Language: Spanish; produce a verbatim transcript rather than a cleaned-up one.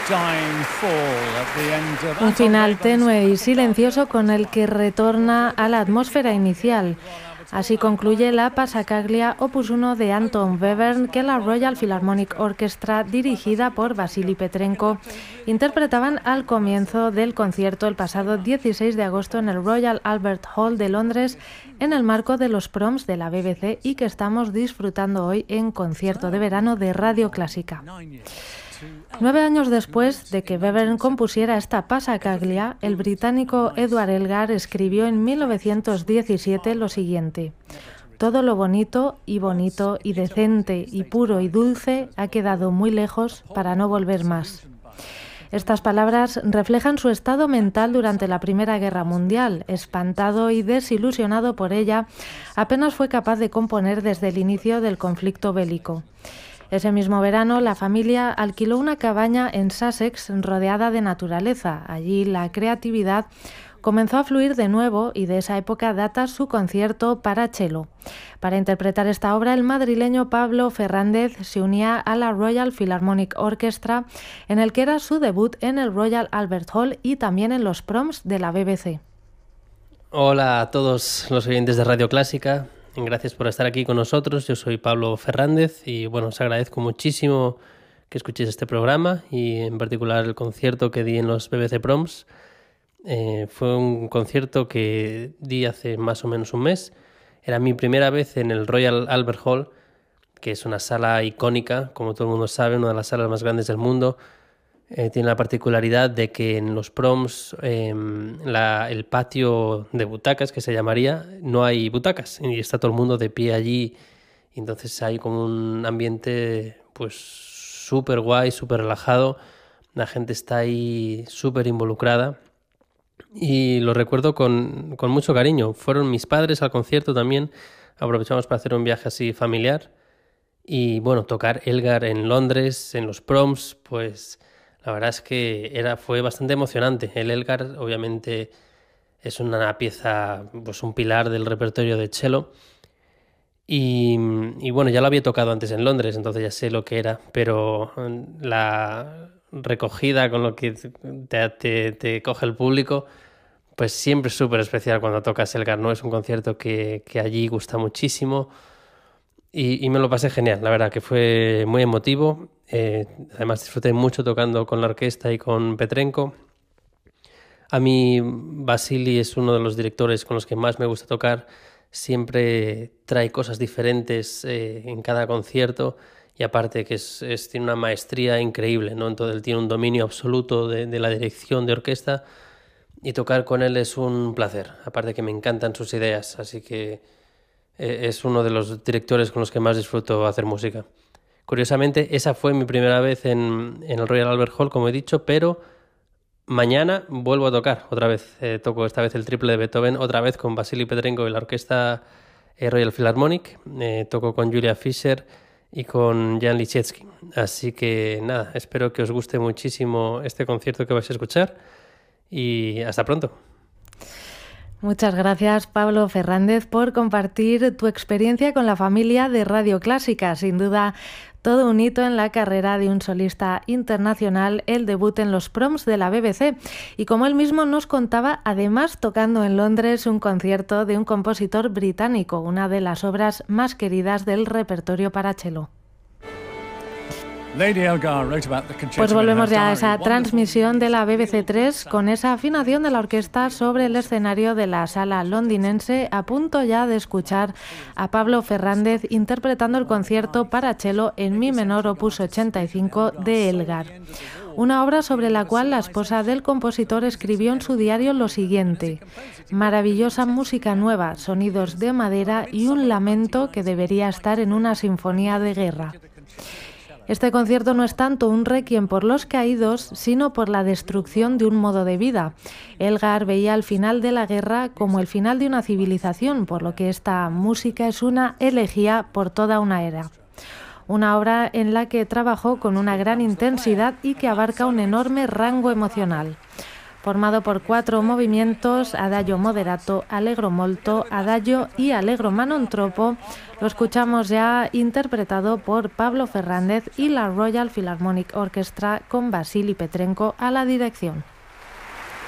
Un final tenue y silencioso con el que retorna a la atmósfera inicial. Así concluye la Passacaglia opus uno de Anton Webern, que la Royal Philharmonic Orchestra, dirigida por Vasily Petrenko, interpretaban al comienzo del concierto el pasado dieciséis de agosto en el Royal Albert Hall de Londres, en el marco de los Proms de la B B C, y que estamos disfrutando hoy en Concierto de Verano de Radio Clásica. Nueve años después de que Webern compusiera esta Passacaglia, el británico Edward Elgar escribió en mil novecientos diecisiete lo siguiente: todo lo bonito y bonito y decente y puro y dulce ha quedado muy lejos para no volver más. Estas palabras reflejan su estado mental durante la Primera Guerra Mundial. Espantado y desilusionado por ella, apenas fue capaz de componer desde el inicio del conflicto bélico. Ese mismo verano, la familia alquiló una cabaña en Sussex rodeada de naturaleza. Allí la creatividad comenzó a fluir de nuevo y de esa época data su concierto para cello. Para interpretar esta obra, el madrileño Pablo Fernández se unía a la Royal Philharmonic Orchestra, en el que era su debut en el Royal Albert Hall y también en los Proms de la B B C. Hola a todos los oyentes de Radio Clásica. Gracias por estar aquí con nosotros. Yo soy Pablo Fernández y bueno, os agradezco muchísimo que escuchéis este programa y en particular el concierto que di en los B B C Proms. Eh, fue un concierto que di hace más o menos un mes. Era mi primera vez en el Royal Albert Hall, que es una sala icónica, como todo el mundo sabe, una de las salas más grandes del mundo. Eh, tiene la particularidad de que en los Proms eh, la, el patio de butacas, que se llamaría, no hay butacas y está todo el mundo de pie allí. Y entonces hay como un ambiente pues súper guay, súper relajado. La gente está ahí súper involucrada y lo recuerdo con, con mucho cariño. Fueron mis padres al concierto también. Aprovechamos para hacer un viaje así familiar. Y bueno, tocar Elgar en Londres, en los Proms, pues la verdad es que era, fue bastante emocionante. El Elgar obviamente es una pieza, pues un pilar del repertorio de cello. Y, y bueno, ya lo había tocado antes en Londres, entonces ya sé lo que era, pero la recogida con lo que te, te, te coge el público, pues siempre es súper especial cuando tocas Elgar, ¿no? Es un concierto que, que allí gusta muchísimo. Y, y me lo pasé genial, la verdad que fue muy emotivo. Eh, además disfruté mucho tocando con la orquesta y con Petrenko. A mí Vasily es uno de los directores con los que más me gusta tocar. Siempre trae cosas diferentes eh, en cada concierto y aparte que es, es, tiene una maestría increíble, ¿no? Entonces él tiene un dominio absoluto de, de la dirección de orquesta y tocar con él es un placer. Aparte que me encantan sus ideas, así que es uno de los directores con los que más disfruto hacer música. Curiosamente, esa fue mi primera vez en, en el Royal Albert Hall, como he dicho, pero mañana vuelvo a tocar otra vez. Eh, toco esta vez el triple de Beethoven, otra vez con Vasily Petrenko y la orquesta eh, Royal Philharmonic. Eh, toco con Julia Fischer y con Jan Liszewski. Así que nada, espero que os guste muchísimo este concierto que vais a escuchar y hasta pronto. Muchas gracias, Pablo Fernández, por compartir tu experiencia con la familia de Radio Clásica. Sin duda, todo un hito en la carrera de un solista internacional, el debut en los Proms de la B B C. Y como él mismo nos contaba, además tocando en Londres un concierto de un compositor británico, una de las obras más queridas del repertorio para cello. Pues volvemos ya a esa transmisión de la B B C tres con esa afinación de la orquesta sobre el escenario de la sala londinense, a punto ya de escuchar a Pablo Fernández interpretando el concierto para cello en mi menor opus ochenta y cinco de Elgar. Una obra sobre la cual la esposa del compositor escribió en su diario lo siguiente: maravillosa música nueva, sonidos de madera y un lamento que debería estar en una sinfonía de guerra. Este concierto no es tanto un requiem por los caídos, sino por la destrucción de un modo de vida. Elgar veía el final de la guerra como el final de una civilización, por lo que esta música es una elegía por toda una era. Una obra en la que trabajó con una gran intensidad y que abarca un enorme rango emocional. formado por cuatro movimientos, Adagio moderato, Allegro molto, Adagio y Allegro ma non troppo. Lo escuchamos ya interpretado por Pablo Fernández y la Royal Philharmonic Orchestra con Vasily Petrenko a la dirección.